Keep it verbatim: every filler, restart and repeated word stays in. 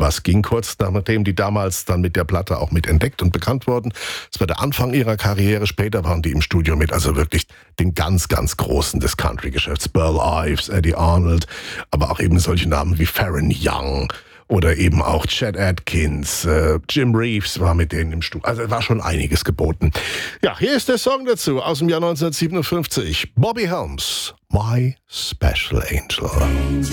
was ging kurz nachdem die damals dann mit der Platte auch mit entdeckt und bekannt wurden. Es war der Anfang ihrer Karriere. Später waren die im Studio mit, also wirklich den ganz, ganz Großen des Country-Geschäfts. Burl Ives, Eddie Arnold, aber auch eben solche Namen wie Faron Young oder eben auch Chet Atkins, äh, Jim Reeves war mit denen im Studio. Also war schon einiges geboten. Ja, hier ist der Song dazu aus dem Jahr neunzehnhundertsiebenundfünfzig. Bobby Helms, My Special Angel.